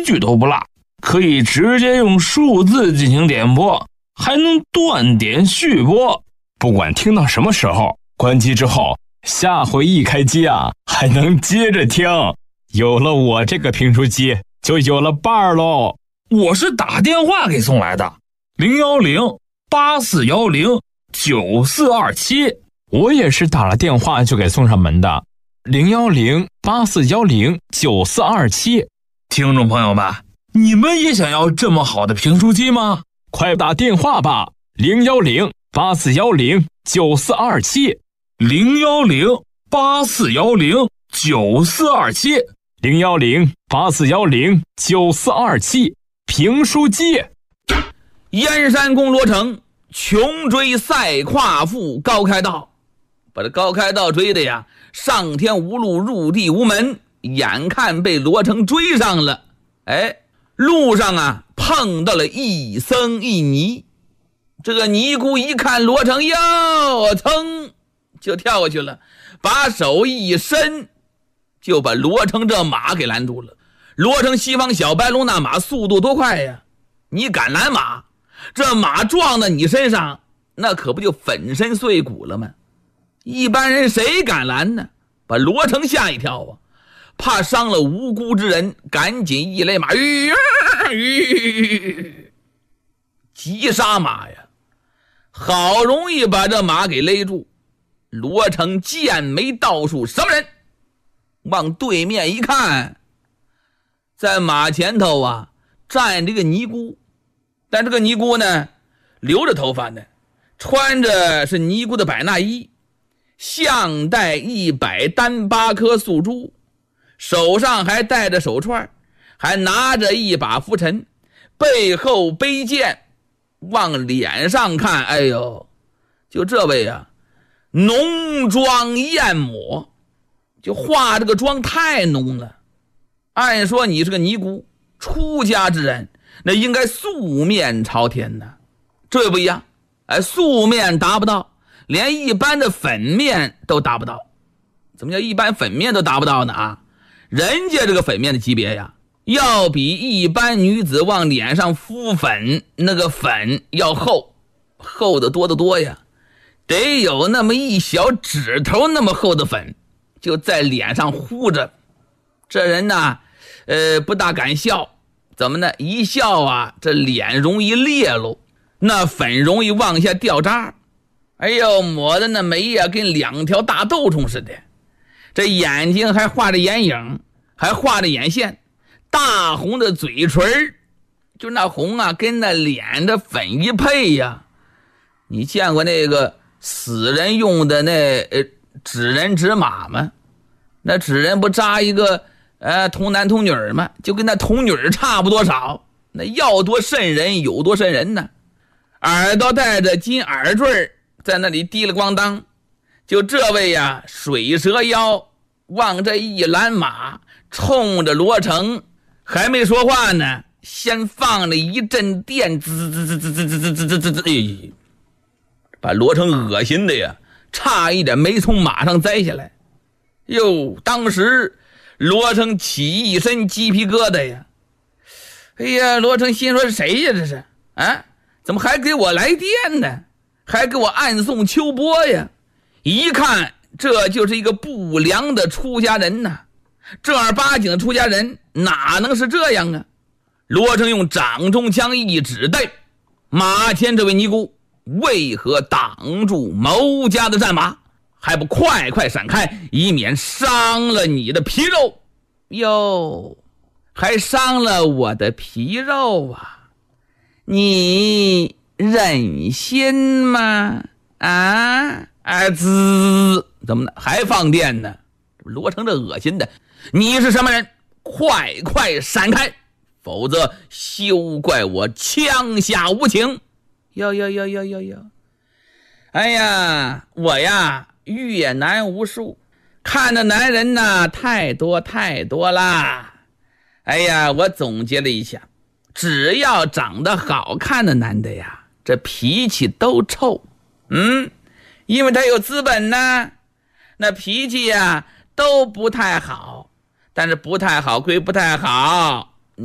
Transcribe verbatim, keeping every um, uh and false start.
句都不落，可以直接用数字进行点播，还能断点续播。 不管听到什么时候，关机之后，下回一开机啊，还能接着听。有了我这个评书机，就有了伴儿喽。 我是打电话给送来的，零幺零八四幺零九四二七。 我也是打了电话就给送上门的，零幺零八四幺零九四二七。 听众朋友们，你们也想要这么好的评书机吗？ 快打电话吧，零幺零八四幺零九四二七， 零幺零八四幺零九四二七， 零幺零八四幺零九四二七。评书机。 燕山公罗成穷追赛夸父高开道，把这高开道追的呀，上天无路入地无门，眼看被罗成追上了。哎，路上啊碰到了一僧一尼，这个尼姑一看罗成，哟，噌就跳过去了，把手一伸，就把罗成这马给拦住了。罗成西方小白龙那马速度多快呀，你敢拦马，这马撞到你身上，那可不就粉身碎骨了吗？一般人谁敢拦呢？把罗成吓一跳啊，怕伤了无辜之人，赶紧一勒马，吁吁，急刹马呀，好容易把这马给勒住。罗成剑眉倒竖，什么人？往对面一看，在马前头啊站着个尼姑，但这个尼姑呢留着头发呢，穿着是尼姑的百衲衣，项带一百单八颗素珠，手上还戴着手串，还拿着一把拂尘，背后背剑，往脸上看，哎呦，就这位啊浓妆艳抹，就化这个妆太浓了。按说你是个尼姑，出家之人，那应该素面朝天呢，这不一样，哎，素面达不到，连一般的粉面都达不到。怎么叫一般粉面都达不到呢啊？人家这个粉面的级别呀，要比一般女子往脸上敷粉那个粉要厚，厚的多得多呀，得有那么一小指头那么厚的粉，就在脸上糊着。这人呢呃，不大敢笑，怎么呢？一笑啊，这脸容易裂喽，那粉容易往下掉渣。哎呦，抹的那眉呀，跟两条大豆虫似的。这眼睛还画着眼影，还画着眼线，大红的嘴唇，就那红啊，跟那脸的粉一配呀。你见过那个死人用的那呃纸人纸马吗？那纸人不扎一个呃，童男童女嘛，就跟那童女差不多少，那要多瘆人有多瘆人呢。耳朵戴着金耳坠，在那里滴了咣当。就这位呀，水蛇腰往这一拦马，冲着罗成还没说话呢，先放了一阵电，滋滋滋滋滋滋滋滋滋滋，哎，把罗成恶心的呀，差一点没从马上栽下来。哟，当时罗成起一身鸡皮疙瘩呀！哎呀，罗成心说是谁呀？这是啊？怎么还给我来电呢？还给我暗送秋波呀？一看这就是一个不良的出家人呐！正儿八经的出家人哪能是这样啊？罗成用掌中枪一指，对，马前这位尼姑为何挡住牟家的战马？还不快快闪开，以免伤了你的皮肉。哟，还伤了我的皮肉啊，你忍心吗？啊啊滋，怎么呢？还放电呢？罗成这恶心的，你是什么人？快快闪开，否则休怪我枪下无情。哟哟哟哟哟哟，哎呀，我呀越男无数，看的男人呐太多太多啦。哎呀，我总结了一下，只要长得好看的男的呀，这脾气都臭。嗯，因为他有资本呢，那脾气呀都不太好。但是不太好归不太好，